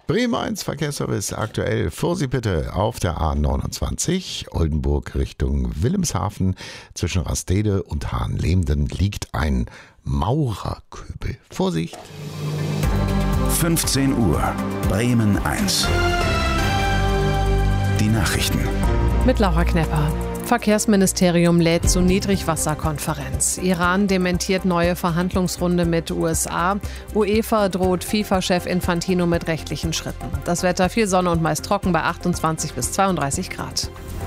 Bremen 1 Verkehrsservice aktuell. Vorsicht bitte auf der A29 Oldenburg Richtung Wilhelmshaven. Zwischen Rastede und Hahnlemden liegt ein Maurerköbel. Vorsicht! 15 Uhr, Bremen 1. Die Nachrichten. Mit Laura Knepper. Verkehrsministerium lädt zu Niedrigwasserkonferenz. Iran dementiert neue Verhandlungsrunde mit USA. UEFA droht FIFA-Chef Infantino mit rechtlichen Schritten. Das Wetter viel Sonne und meist trocken bei 28 bis 32 Grad.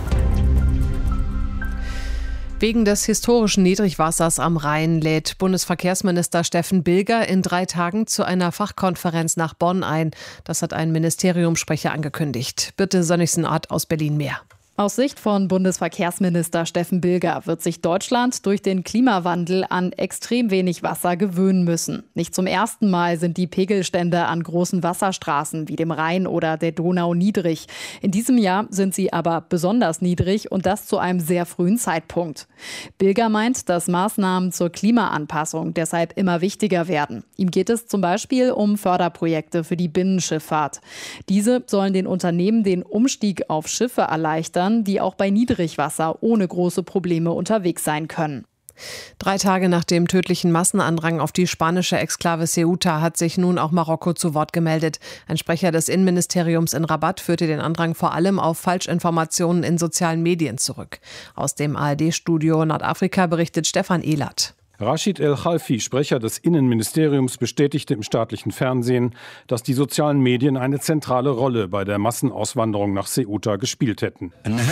Wegen des historischen Niedrigwassers am Rhein lädt Bundesverkehrsminister Steffen Bilger in 3 Tagen zu einer Fachkonferenz nach Bonn ein. Das hat ein Ministeriumssprecher angekündigt. Birte Sönnigsen-Art aus Berlin mehr. Aus Sicht von Bundesverkehrsminister Steffen Bilger wird sich Deutschland durch den Klimawandel an extrem wenig Wasser gewöhnen müssen. Nicht zum ersten Mal sind die Pegelstände an großen Wasserstraßen wie dem Rhein oder der Donau niedrig. In diesem Jahr sind sie aber besonders niedrig und das zu einem sehr frühen Zeitpunkt. Bilger meint, dass Maßnahmen zur Klimaanpassung deshalb immer wichtiger werden. Ihm geht es zum Beispiel um Förderprojekte für die Binnenschifffahrt. Diese sollen den Unternehmen den Umstieg auf Schiffe erleichtern, die auch bei Niedrigwasser ohne große Probleme unterwegs sein können. 3 Tage nach dem tödlichen Massenandrang auf die spanische Exklave Ceuta hat sich nun auch Marokko zu Wort gemeldet. Ein Sprecher des Innenministeriums in Rabat führte den Andrang vor allem auf Falschinformationen in sozialen Medien zurück. Aus dem ARD-Studio Nordafrika berichtet Stefan Ehlert. Rashid El-Khalfi, Sprecher des Innenministeriums, bestätigte im staatlichen Fernsehen, dass die sozialen Medien eine zentrale Rolle bei der Massenauswanderung nach Ceuta gespielt hätten.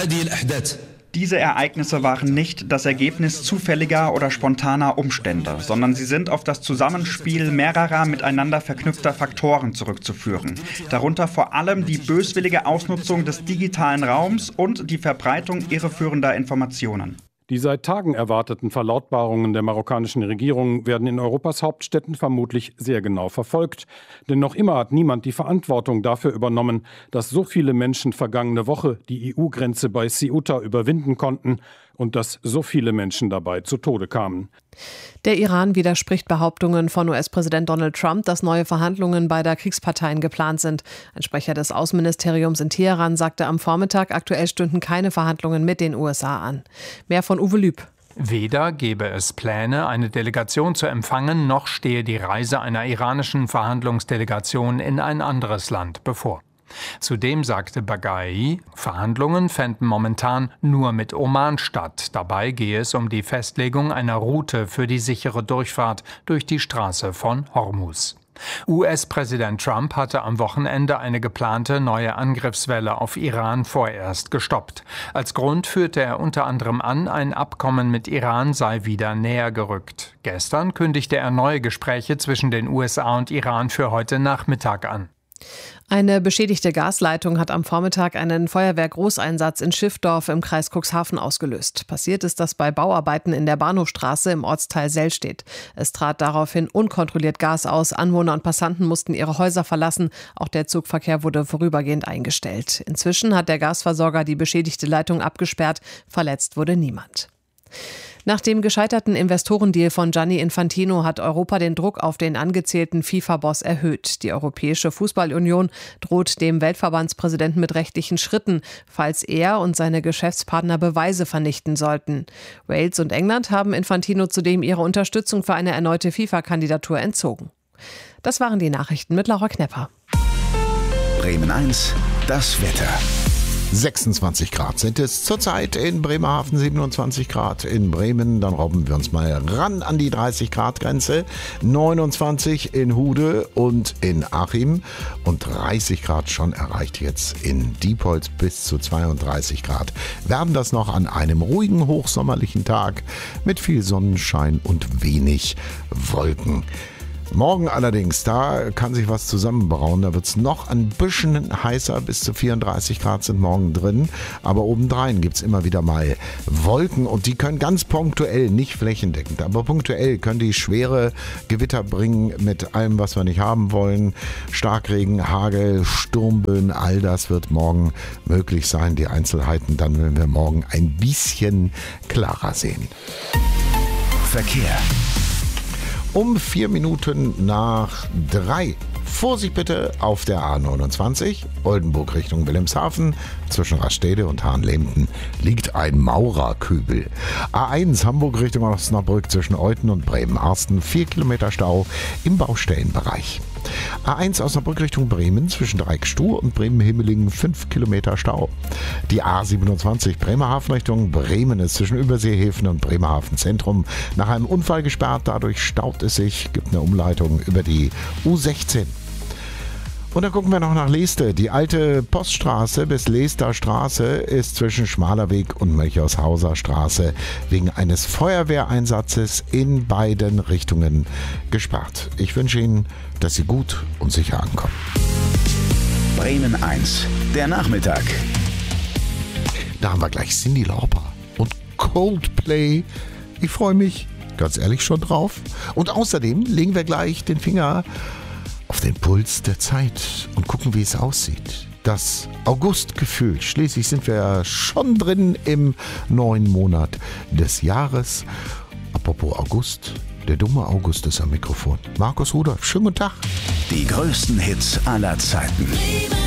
Diese Ereignisse waren nicht das Ergebnis zufälliger oder spontaner Umstände, sondern sie sind auf das Zusammenspiel mehrerer miteinander verknüpfter Faktoren zurückzuführen. Darunter vor allem die böswillige Ausnutzung des digitalen Raums und die Verbreitung irreführender Informationen. Die seit Tagen erwarteten Verlautbarungen der marokkanischen Regierung werden in Europas Hauptstädten vermutlich sehr genau verfolgt. Denn noch immer hat niemand die Verantwortung dafür übernommen, dass so viele Menschen vergangene Woche die EU-Grenze bei Ceuta überwinden konnten und dass so viele Menschen dabei zu Tode kamen. Der Iran widerspricht Behauptungen von US-Präsident Donald Trump, dass neue Verhandlungen beider Kriegsparteien geplant sind. Ein Sprecher des Außenministeriums in Teheran sagte am Vormittag, aktuell stünden keine Verhandlungen mit den USA an. Mehr von Uwe Lüb. Weder gebe es Pläne, eine Delegation zu empfangen, noch stehe die Reise einer iranischen Verhandlungsdelegation in ein anderes Land bevor. Zudem sagte Baghai, Verhandlungen fänden momentan nur mit Oman statt. Dabei gehe es um die Festlegung einer Route für die sichere Durchfahrt durch die Straße von Hormuz. US-Präsident Trump hatte am Wochenende eine geplante neue Angriffswelle auf Iran vorerst gestoppt. Als Grund führte er unter anderem an, ein Abkommen mit Iran sei wieder näher gerückt. Gestern kündigte er neue Gespräche zwischen den USA und Iran für heute Nachmittag an. Eine beschädigte Gasleitung hat am Vormittag einen Feuerwehr-Großeinsatz in Schiffdorf im Kreis Cuxhaven ausgelöst. Passiert ist das bei Bauarbeiten in der Bahnhofstraße im Ortsteil Sellstedt. Es trat daraufhin unkontrolliert Gas aus. Anwohner und Passanten mussten ihre Häuser verlassen. Auch der Zugverkehr wurde vorübergehend eingestellt. Inzwischen hat der Gasversorger die beschädigte Leitung abgesperrt. Verletzt wurde niemand. Nach dem gescheiterten Investorendeal von Gianni Infantino hat Europa den Druck auf den angezählten FIFA-Boss erhöht. Die Europäische Fußballunion droht dem Weltverbandspräsidenten mit rechtlichen Schritten, falls er und seine Geschäftspartner Beweise vernichten sollten. Wales und England haben Infantino zudem ihre Unterstützung für eine erneute FIFA-Kandidatur entzogen. Das waren die Nachrichten mit Laura Knepper. Bremen 1, das Wetter. 26 Grad sind es zurzeit in Bremerhaven, 27 Grad in Bremen. Dann robben wir uns mal ran an die 30 Grad Grenze. 29 in Hude und in Achim und 30 Grad schon erreicht jetzt in Diepholz bis zu 32 Grad. Werden das noch an einem ruhigen hochsommerlichen Tag mit viel Sonnenschein und wenig Wolken. Morgen allerdings, da kann sich was zusammenbrauen. Da wird es noch ein bisschen heißer, bis zu 34 Grad sind morgen drin. Aber obendrein gibt es immer wieder mal Wolken und die können ganz punktuell, nicht flächendeckend, aber punktuell können die schwere Gewitter bringen mit allem, was wir nicht haben wollen. Starkregen, Hagel, Sturmböen, all das wird morgen möglich sein. Die Einzelheiten dann, wenn wir morgen ein bisschen klarer sehen. Verkehr. Um 4 Minuten nach 3 Vorsicht bitte auf der A29, Oldenburg Richtung Wilhelmshaven. Zwischen Rastede und Hahnlehmten liegt ein Maurerkübel. A1 Hamburg Richtung Osnabrück zwischen Euthen und Bremen-Arsten 4 Kilometer Stau im Baustellenbereich. A1 Osnabrück Richtung Bremen zwischen Dreieckstuhl und Bremen-Himmelingen 5 Kilometer Stau. Die A27 Bremerhaven Richtung Bremen ist zwischen Überseehäfen und Bremerhaven Zentrum nach einem Unfall gesperrt. Dadurch staut es sich, gibt eine Umleitung über die U16. Und dann gucken wir noch nach Leeste. Die alte Poststraße bis Leester Straße ist zwischen Schmalerweg und Mölchershauser Straße wegen eines Feuerwehreinsatzes in beiden Richtungen gesperrt. Ich wünsche Ihnen, dass Sie gut und sicher ankommen. Bremen 1, der Nachmittag. Da haben wir gleich Cyndi Lauper und Coldplay. Ich freue mich ganz ehrlich schon drauf. Und außerdem legen wir gleich den Finger auf den Puls der Zeit und gucken, wie es aussieht. Das Augustgefühl. Schließlich sind wir ja schon drin im 9. Monat des Jahres. Apropos August, der dumme August ist am Mikrofon. Markus Rudolph, schönen guten Tag. Die größten Hits aller Zeiten.